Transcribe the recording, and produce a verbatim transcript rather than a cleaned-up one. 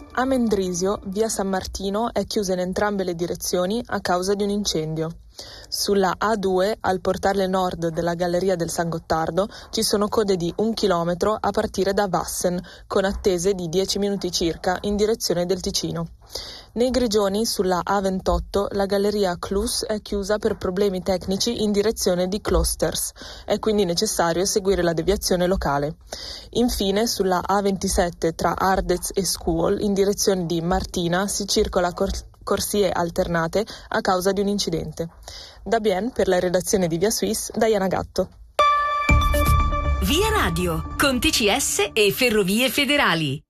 A Mendrisio, via San Martino è chiusa in entrambe le direzioni a causa di un incendio. Sulla A due, al portale nord della Galleria del San Gottardo, ci sono code di un chilometro a partire da Wassen, con attese di dieci minuti circa in direzione del Ticino. Nei Grigioni, sulla A ventotto, la galleria Klus è chiusa per problemi tecnici in direzione di Klosters. È quindi necessario seguire la deviazione locale. Infine, sulla A ventisette tra Ardez e Scuol, in direzione di Martina, si circola cor- corsie alternate a causa di un incidente. Da Bien, per la redazione di Via Suisse, Diana Gatto. Via Radio, con T C S e Ferrovie Federali.